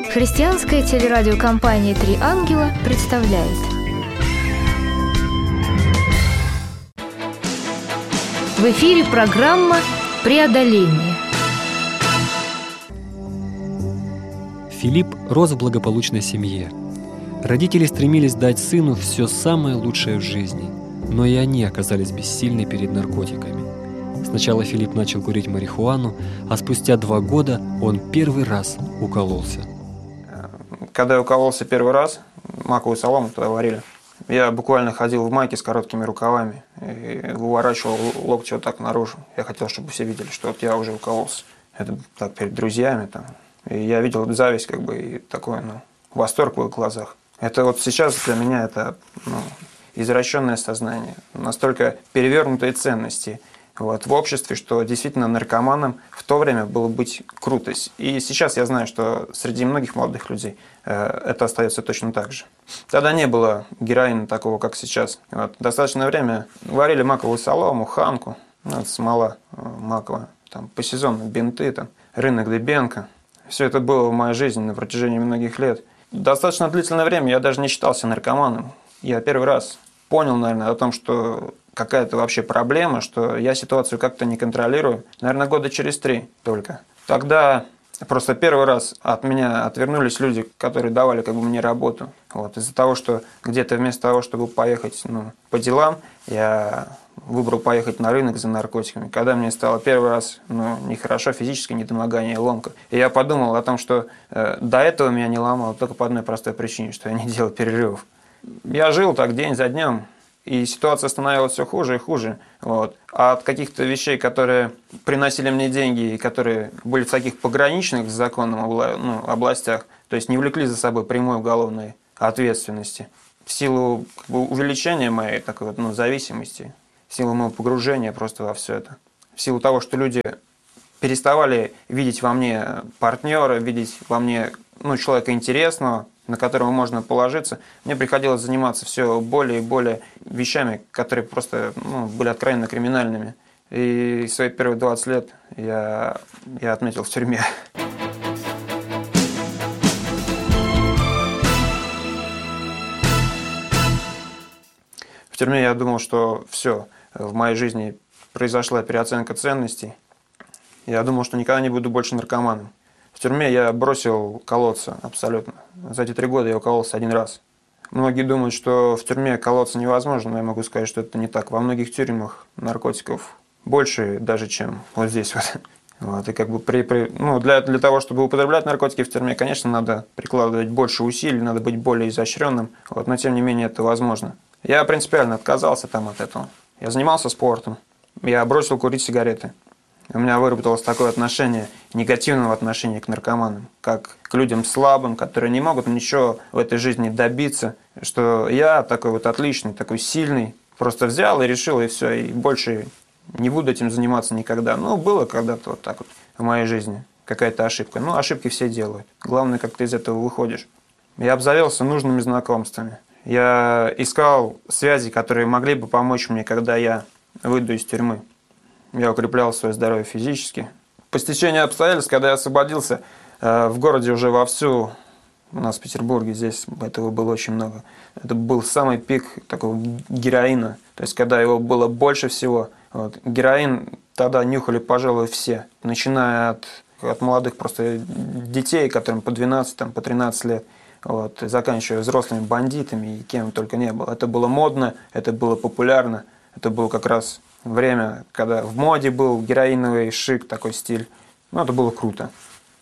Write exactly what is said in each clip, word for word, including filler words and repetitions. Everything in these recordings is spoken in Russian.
Христианская телерадиокомпания «Три ангела» представляет. В эфире программа «Преодоление». Филипп рос в благополучной семье. Родители стремились дать сыну все самое лучшее в жизни, но и они оказались бессильны перед наркотиками. Сначала Филипп начал курить марихуану, а спустя два года он первый раз укололся. Когда я укололся первый раз, маковую солому туда варили, я буквально ходил в майке с короткими рукавами и выворачивал локти вот так наружу. Я хотел, чтобы все видели, что вот я уже укололся. Это так перед друзьями там. И я видел зависть, как бы, и такой, ну, восторг в их глазах. Это вот сейчас для меня это, ну, извращенное сознание, настолько перевернутые ценности вот, в обществе, что действительно наркоманом в то время было быть круто. И сейчас я знаю, что среди многих молодых людей э, это остается точно так же. Тогда не было героина такого, как сейчас. Вот, достаточное время варили маковую солому, ханку, ну, смола э, маковая, там, по сезону бинты, там, рынок Дыбенко. Все это было в моей жизни на протяжении многих лет. Достаточно длительное время я даже не считался наркоманом. Я первый раз понял, наверное, о том, что какая-то вообще проблема, что я ситуацию как-то не контролирую, наверное, года через три только. Тогда просто первый раз от меня отвернулись люди, которые давали как бы мне работу. Вот, из-за того, что где-то вместо того, чтобы поехать, ну, по делам, я выбрал поехать на рынок за наркотиками. Когда мне стало первый раз, ну, нехорошо, физическое недомогание, ломка. И я подумал о том, что э, до этого меня не ломало только по одной простой причине, что я не делал перерывов. Я жил так день за днем, и ситуация становилась все хуже и хуже. Вот. А от каких-то вещей, которые приносили мне деньги, и которые были в таких пограничных с законом обла- ну, областях, то есть не влекли за собой прямой уголовной ответственности, в силу как бы увеличения моей такой вот, ну, зависимости, в силу моего погружения просто во все это, в силу того, что люди переставали видеть во мне партнера, видеть во мне, ну, человека интересного, на которого можно положиться, мне приходилось заниматься все более и более вещами, которые просто, ну, были откровенно криминальными. И свои первые двадцать лет я, я отметил в тюрьме. В тюрьме я думал, что все, в моей жизни произошла переоценка ценностей. Я думал, что никогда не буду больше наркоманом. В тюрьме я бросил колоться абсолютно. За эти три года я укололся один раз. Многие думают, что в тюрьме колоться невозможно, но я могу сказать, что это не так. Во многих тюрьмах наркотиков больше даже, чем вот здесь вот. Вот, и как бы при, при, ну, для, для того, чтобы употреблять наркотики в тюрьме, конечно, надо прикладывать больше усилий, надо быть более изощренным, вот, но тем не менее это возможно. Я принципиально отказался там от этого. Я занимался спортом, я бросил курить сигареты. У меня выработалось такое отношение, негативного отношения к наркоманам, как к людям слабым, которые не могут ничего в этой жизни добиться, что я такой вот отличный, такой сильный, просто взял и решил, и все, и больше не буду этим заниматься никогда. Ну, было когда-то вот так вот в моей жизни какая-то ошибка. Ну, ошибки все делают. Главное, как ты из этого выходишь. Я обзавелся нужными знакомствами. Я искал связи, которые могли бы помочь мне, когда я выйду из тюрьмы. Я укреплял свое здоровье физически. По стечению обстоятельств, когда я освободился, в городе уже вовсю, у нас в Петербурге, здесь этого было очень много. Это был самый пик такого героина. То есть, когда его было больше всего. Вот. Героин тогда нюхали, пожалуй, все. Начиная от, от молодых просто детей, которым по двенадцать, там, по тринадцать лет. Вот, заканчивая взрослыми бандитами и кем только не было. Это было модно, это было популярно. Это было как раз время, когда в моде был героиновый шик, такой стиль. Ну, это было круто.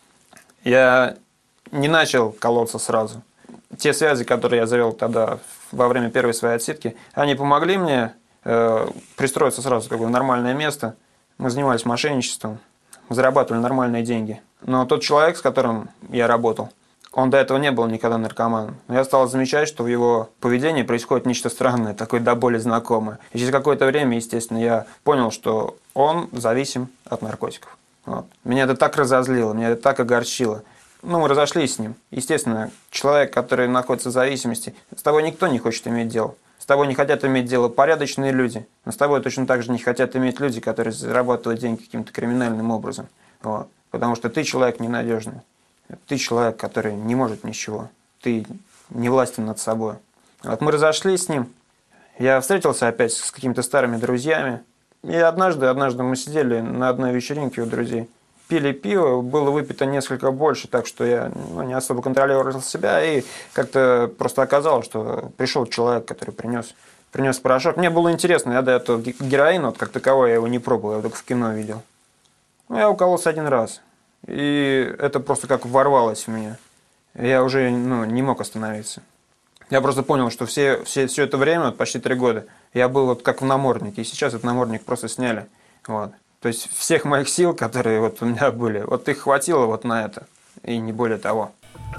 Я не начал колоться сразу. Те связи, которые я завел тогда во время первой своей отсидки, они помогли мне э, пристроиться сразу как бы в нормальное место. Мы занимались мошенничеством, мы зарабатывали нормальные деньги. Но тот человек, с которым я работал, он до этого не был никогда наркоманом. Но я стал замечать, что в его поведении происходит нечто странное, такое до боли знакомое. И через какое-то время, естественно, я понял, что он зависим от наркотиков. Вот. Меня это так разозлило, меня это так огорчило. Ну, мы разошлись с ним. Естественно, человек, который находится в зависимости, с тобой никто не хочет иметь дело. С тобой не хотят иметь дело порядочные люди. Но с тобой точно так же не хотят иметь люди, которые зарабатывают деньги каким-то криминальным образом. Вот. Потому что ты человек ненадежный. Ты человек, который не может ничего. Ты не властен над собой. Вот мы разошлись с ним. Я встретился опять с какими-то старыми друзьями. И однажды, однажды мы сидели на одной вечеринке у друзей. Пили пиво, было выпито несколько больше, так что я ну, не особо контролировал себя. И как-то просто оказалось, что пришел человек, который принес, принес порошок. Мне было интересно, я до этого героин, вот как таковой, я его не пробовал, я его только в кино видел. Ну, я укололся один раз. И это просто как ворвалось в меня. Я уже ну, не мог остановиться. Я просто понял, что все, все, все это время, вот почти три года, я был вот как в наморднике. И сейчас этот намордник просто сняли. Вот. То есть всех моих сил, которые вот у меня были, вот их хватило вот на это. И не более того.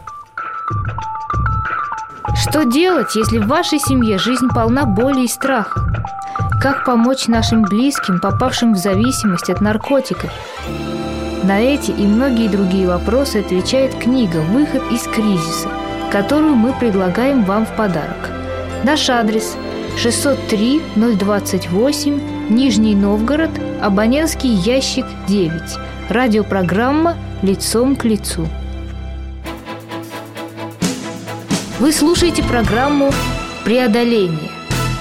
Что делать, если в вашей семье жизнь полна боли и страха? Как помочь нашим близким, попавшим в зависимость от наркотиков? На эти и многие другие вопросы отвечает книга «Выход из кризиса», которую мы предлагаем вам в подарок. Наш адрес – шестьсот три ноль двадцать восемь, Нижний Новгород, абонентский ящик девять. Радиопрограмма «Лицом к лицу». Вы слушаете программу «Преодоление».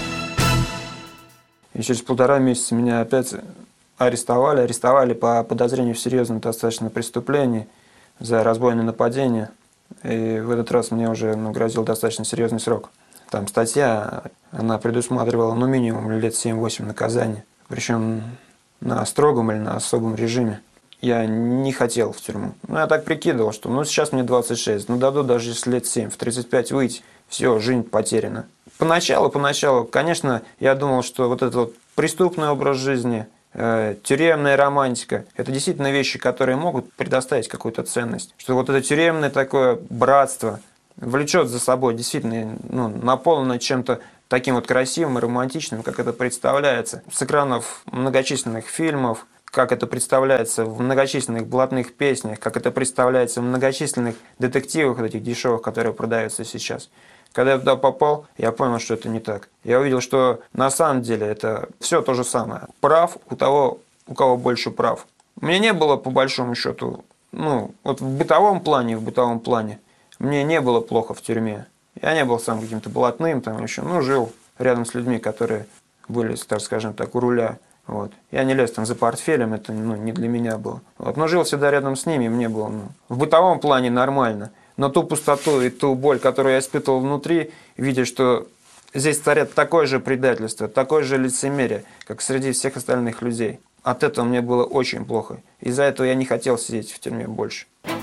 И через полтора месяца меня опять арестовали. Арестовали по подозрению в серьезном достаточно преступлении за разбойное нападение. И в этот раз мне уже ну, грозил достаточно серьезный срок. Там статья, она предусматривала ну, минимум лет семь-восемь наказания. Причем на строгом или на особом режиме. Я не хотел в тюрьму. Ну, я так прикидывал, что ну, сейчас мне двадцать шесть, ну, дадут даже если лет семь, в тридцать пять выйти, все, жизнь потеряна. Поначалу, поначалу, конечно, я думал, что вот этот вот преступный образ жизни, э, тюремная романтика, это действительно вещи, которые могут предоставить какую-то ценность. Что вот это тюремное такое братство влечет за собой действительно ну, наполнено чем-то таким вот красивым и романтичным, как это представляется с экранов многочисленных фильмов, как это представляется в многочисленных блатных песнях, как это представляется в многочисленных детективах, вот этих дешевых, которые продаются сейчас. Когда я туда попал, я понял, что это не так. Я увидел, что на самом деле это все то же самое. Прав у того, у кого больше прав. Мне не было, по большому счету, ну, вот в бытовом плане, в бытовом плане, мне не было плохо в тюрьме. Я не был сам каким-то блатным, там еще, ну, жил рядом с людьми, которые были, так скажем так, у руля. Вот. Я не лез там за портфелем, это ну, не для меня было. Вот. Но жил всегда рядом с ними, и мне было ну, в бытовом плане нормально. Но ту пустоту и ту боль, которую я испытывал внутри, видя, что здесь царят такое же предательство, такое же лицемерие, как среди всех остальных людей. От этого мне было очень плохо. Из-за этого я не хотел сидеть в тюрьме больше.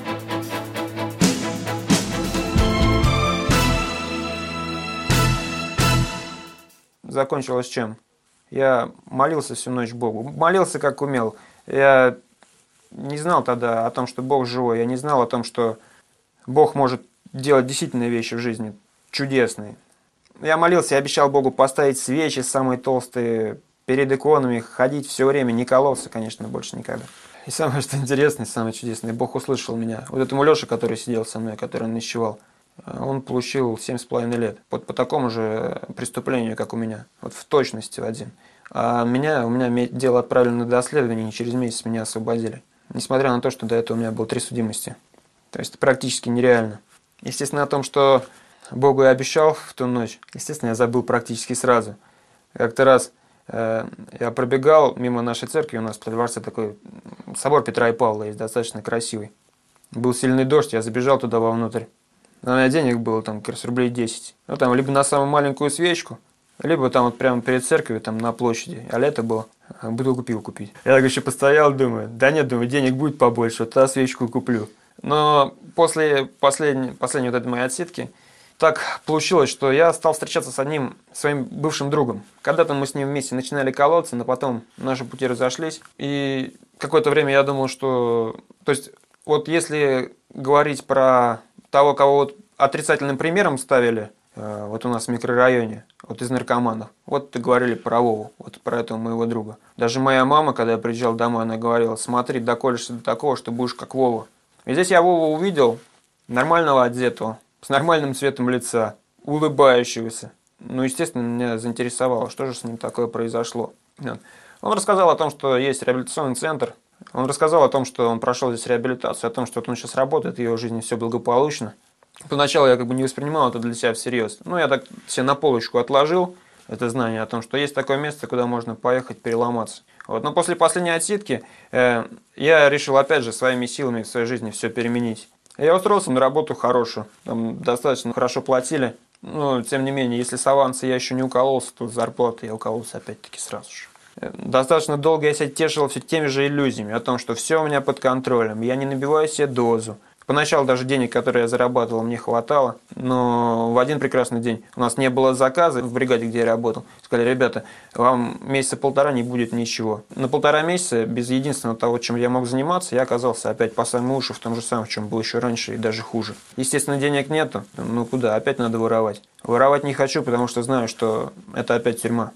Закончилось чем? Я молился всю ночь Богу. Молился, как умел. Я не знал тогда о том, что Бог живой. Я не знал о том, что Бог может делать действительно вещи в жизни чудесные. Я молился, я обещал Богу поставить свечи самые толстые перед иконами, ходить все время, не кололся, конечно, больше никогда. И самое, что интересное, самое чудесное, Бог услышал меня. Вот этому Леше, который сидел со мной, который ночевал, он получил семь с половиной лет. Вот по такому же преступлению, как у меня. Вот в точности в один. А меня, у меня дело отправили на доследование, и через месяц меня освободили. Несмотря на то, что до этого у меня было три судимости. То есть это практически нереально. Естественно, о том, что Богу я обещал в ту ночь, естественно, я забыл практически сразу. Как-то раз э, я пробегал мимо нашей церкви, у нас при дворце такой собор Петра и Павла есть, достаточно красивый. Был сильный дождь, я забежал туда вовнутрь. У меня денег было там, как раз, рублей десять. Ну, там, либо на самую маленькую свечку, либо там вот прямо перед церковью, там на площади. А лето было, бутылку пива купить. Я так еще постоял, думаю, да нет, думаю, денег будет побольше, вот тогда свечку куплю. Но после последней, последней вот этой моей отсидки, так получилось, что я стал встречаться с одним своим бывшим другом. Когда-то мы с ним вместе начинали колоться, но потом наши пути разошлись. И какое-то время я думал, что... То есть, вот если говорить про того, кого вот отрицательным примером ставили, э, вот у нас в микрорайоне, вот из наркоманов, вот говорили про Вову, вот про этого моего друга. Даже моя мама, когда я приезжал домой, она говорила, смотри, доколешься до такого, что будешь как Вова. И здесь я Вову увидел, нормального одетого, с нормальным цветом лица, улыбающегося. Ну, естественно, меня заинтересовало, что же с ним такое произошло. Он рассказал о том, что есть реабилитационный центр, Он рассказал о том, что он прошел здесь реабилитацию, о том, что вот он сейчас работает, в его жизни все благополучно. Поначалу я как бы не воспринимал это для себя всерьез. Ну, я так себе на полочку отложил это знание о том, что есть такое место, куда можно поехать переломаться. Вот. Но после последней отсидки э, я решил опять же своими силами в своей жизни все переменить. Я устроился на работу хорошую, там достаточно хорошо платили. Но, тем не менее, если с аванса я еще не укололся, то с зарплаты я укололся опять-таки сразу же. Достаточно долго я себя тешил все теми же иллюзиями о том, что все у меня под контролем, я не набиваю себе дозу. Поначалу даже денег, которые я зарабатывал, мне хватало, но в один прекрасный день у нас не было заказа в бригаде, где я работал. Сказали: ребята, вам месяца полтора не будет ничего. На полтора месяца, без единственного того, чем я мог заниматься, я оказался опять по самые уши в том же самом, в чем был еще раньше, и даже хуже. Естественно, денег нету, ну куда, опять надо воровать. Воровать не хочу, потому что знаю, что это опять тюрьма.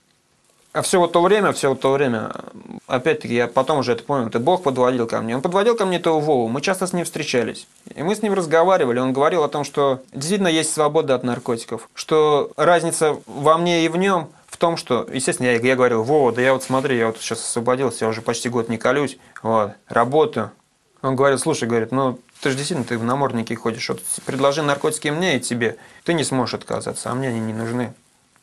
А все вот то время, все вот то время, опять-таки, я потом уже это понял, это Бог подводил ко мне. Он подводил ко мне этого Вову, мы часто с ним встречались. И мы с ним разговаривали, он говорил о том, что действительно есть свобода от наркотиков. Что разница во мне и в нем в том, что, естественно, я, я говорил: Вова, да я вот смотри, я вот сейчас освободился, я уже почти год не колюсь, вот, работаю. Он говорит: слушай, говорит, ну ты же действительно, ты в наморднике ходишь, вот предложи наркотики мне и тебе, ты не сможешь отказаться, а мне они не нужны.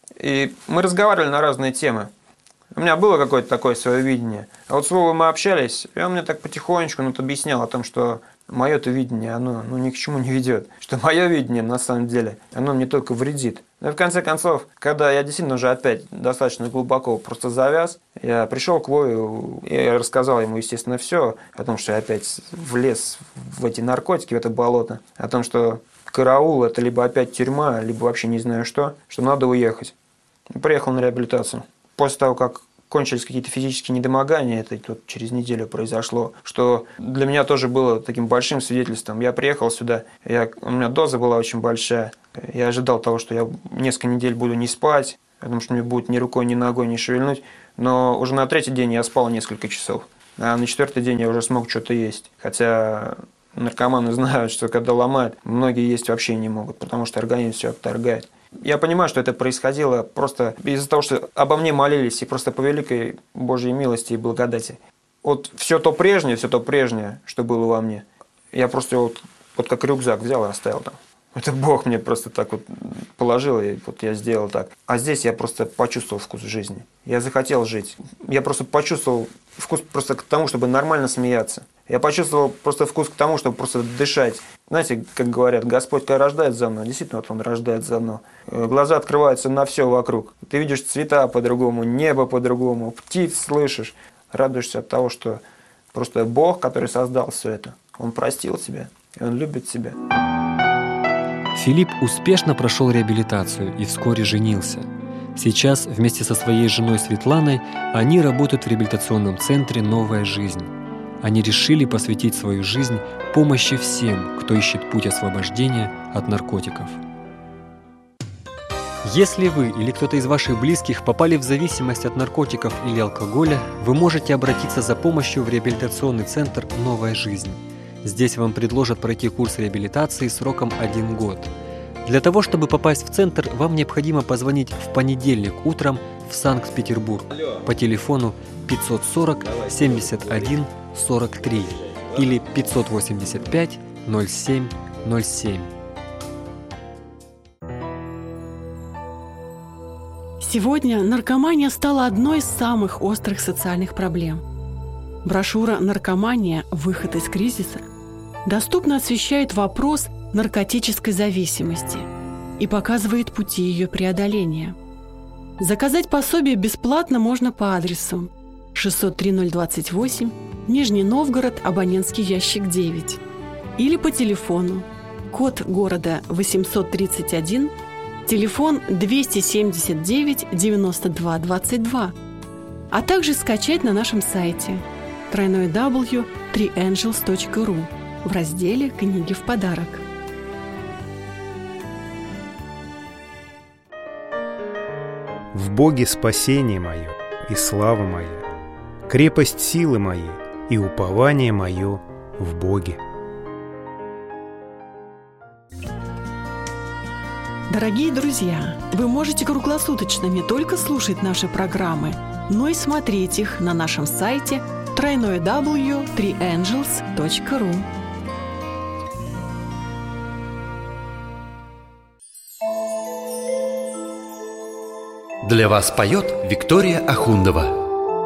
И мы разговаривали на разные темы. У меня было какое-то такое свое видение. А вот с Вовой мы общались, и он мне так потихонечку ну, объяснял о том, что мое-то видение, оно ну, ни к чему не ведет. Что мое видение, на самом деле, оно мне только вредит. Но в конце концов, когда я действительно уже опять достаточно глубоко просто завяз, я пришел к Вове, и рассказал ему, естественно, все о том, что я опять влез в эти наркотики, в это болото. О том, что караул – это либо опять тюрьма, либо вообще не знаю что, что надо уехать. И приехал на реабилитацию. После того, как кончились какие-то физические недомогания, это вот через неделю произошло, что для меня тоже было таким большим свидетельством. Я приехал сюда, я, у меня доза была очень большая, я ожидал того, что я несколько недель буду не спать, потому что мне будет ни рукой, ни ногой не шевельнуть, но уже на третий день я спал несколько часов, а на четвертый день я уже смог что-то есть, хотя наркоманы знают, что когда ломают, многие есть вообще не могут, потому что организм все отторгает. Я понимаю, что это происходило просто из-за того, что обо мне молились, и просто по великой Божьей милости и благодати. Вот все то прежнее, все то прежнее, что было во мне, я просто вот, вот как рюкзак взял и оставил там. Это Бог мне просто так вот положил, и вот я сделал так. А здесь я просто почувствовал вкус жизни. Я захотел жить. Я просто почувствовал вкус просто к тому, чтобы нормально смеяться. Я почувствовал просто вкус к тому, чтобы просто дышать. Знаете, как говорят, Господь когда рождает заново, действительно, вот Он рождает заново. Глаза открываются на все вокруг. Ты видишь цвета по-другому, небо по-другому, птиц слышишь. Радуешься от того, что просто Бог, который создал все это, Он простил тебя, и Он любит тебя. Филипп успешно прошел реабилитацию и вскоре женился. Сейчас вместе со своей женой Светланой они работают в реабилитационном центре «Новая жизнь». Они решили посвятить свою жизнь помощи всем, кто ищет путь освобождения от наркотиков. Если вы или кто-то из ваших близких попали в зависимость от наркотиков или алкоголя, вы можете обратиться за помощью в реабилитационный центр «Новая жизнь». Здесь вам предложат пройти курс реабилитации сроком один год. Для того, чтобы попасть в центр, вам необходимо позвонить в понедельник утром в Санкт-Петербург по телефону пятьсот сорок семьдесят один сорок три или пятьсот восемьдесят пять ноль семь ноль семь. Сегодня наркомания стала одной из самых острых социальных проблем. Брошюра «Наркомания. Выход из кризиса» доступно освещает вопрос наркотической зависимости и показывает пути ее преодоления. Заказать пособие бесплатно можно по адресу шестьсот три ноль двадцать восемь, Нижний Новгород, абонентский ящик девять, или по телефону, код города восемьсот тридцать один, телефон двести семьдесят девять девяносто два двадцать два, а также скачать на нашем сайте дабл ю дабл ю дабл ю точка три энджелс точка ру в разделе «Книги в подарок». В Боге спасение мое и слава моя, крепость силы моей и упование мое в Боге. Дорогие друзья, вы можете круглосуточно не только слушать наши программы, но и смотреть их на нашем сайте дабл ю дабл ю дабл ю тройной дабл ю точка три энджелс точка ру. Для вас поет Виктория Ахундова.